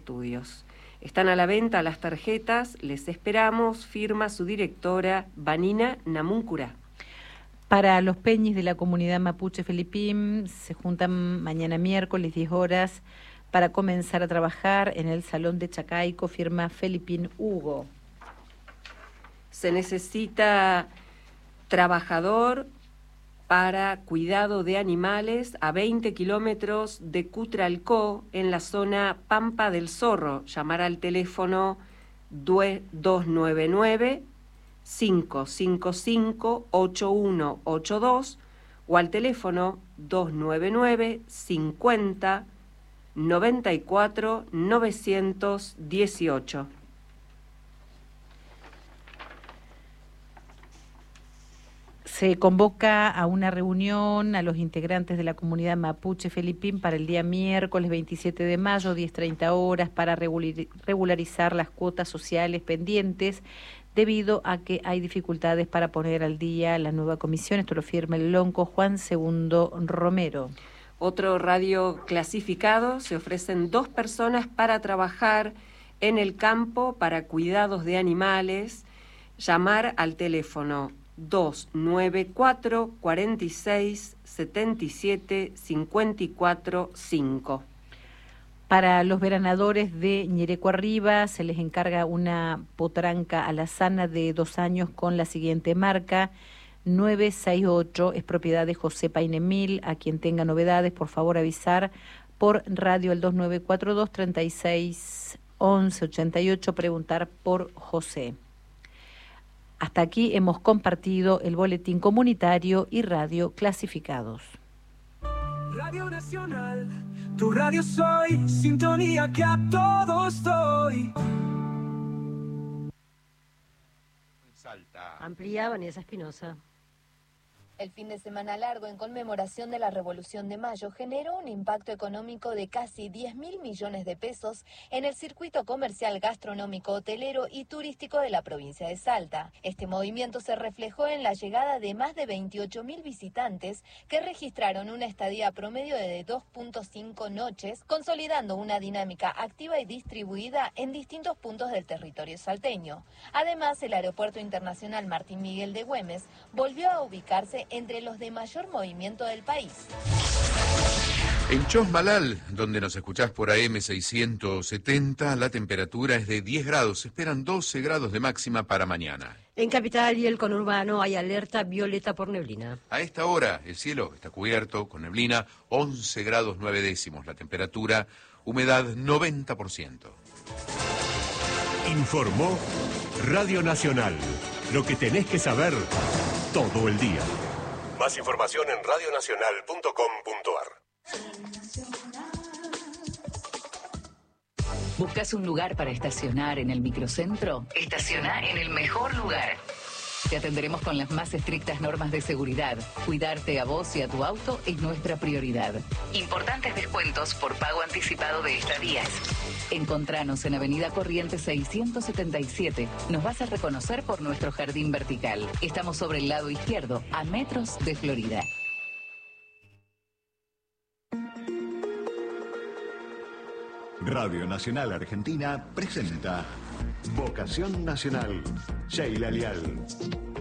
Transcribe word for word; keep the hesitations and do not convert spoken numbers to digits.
estudios. Están a la venta las tarjetas, les esperamos, firma su directora Vanina Namuncurá. Para los peñis de la comunidad mapuche Felipim se juntan mañana miércoles diez horas para comenzar a trabajar en el Salón de Chacaico, firma Felipín Hugo. Se necesita trabajador para cuidado de animales a veinte kilómetros de Cutralcó, en la zona Pampa del Zorro. Llamar al teléfono dos nueve nueve, cinco cinco cinco, ocho uno ocho dos o al teléfono dos nueve nueve, cincuenta, noventa y cuatro, novecientos dieciocho. Se convoca a una reunión a los integrantes de la comunidad mapuche Felipín para el día miércoles veintisiete de mayo, diez treinta horas, para regularizar las cuotas sociales pendientes debido a que hay dificultades para poner al día la nueva comisión. Esto lo firma el lonco Juan Segundo Romero. Otro radio clasificado: se ofrecen dos personas para trabajar en el campo para cuidados de animales. Llamar al teléfono dos nueve cuatro, cuarenta y seis, setenta y siete, cincuenta y cuatro, cinco. Para los veranadores de Ñereco Arriba se les encarga una potranca alazana de dos años con la siguiente marca: nueve seis ocho, es propiedad de José Painemil. A quien tenga novedades, por favor avisar por radio al dos nueve cuatro dos, treinta y seis, once ochenta y ocho, preguntar por José. Hasta aquí hemos compartido el boletín comunitario y radio clasificados. Radio Nacional, tu radio soy, sintonía que a todos doy. Salta. Amplía Vanessa Espinosa. El fin de semana largo en conmemoración de la Revolución de Mayo generó un impacto económico de casi diez mil millones de pesos en el circuito comercial, gastronómico, hotelero y turístico de la provincia de Salta. Este movimiento se reflejó en la llegada de más de veintiocho mil visitantes que registraron una estadía promedio de dos punto cinco noches, consolidando una dinámica activa y distribuida en distintos puntos del territorio salteño. Además, el Aeropuerto Internacional Martín Miguel de Güemes volvió a ubicarse entre los de mayor movimiento del país. En Chosmalal, donde nos escuchás por A M seiscientos setenta, la temperatura es de diez grados. Se esperan doce grados de máxima para mañana. En Capital y el conurbano hay alerta violeta por neblina. A esta hora el cielo está cubierto con neblina, once grados nueve décimos. La temperatura, humedad noventa por ciento. Informó Radio Nacional. Lo que tenés que saber todo el día. Más información en radio nacional punto com punto a r. ¿Buscas un lugar para estacionar en el microcentro? Estaciona en el mejor lugar. Te atenderemos con las más estrictas normas de seguridad. Cuidarte a vos y a tu auto es nuestra prioridad. Importantes descuentos por pago anticipado de estadías. Encontranos en Avenida Corrientes seiscientos setenta y siete. Nos vas a reconocer por nuestro jardín vertical. Estamos sobre el lado izquierdo, a metros de Florida. Radio Nacional Argentina presenta Vocación Nacional. Sheila Lial.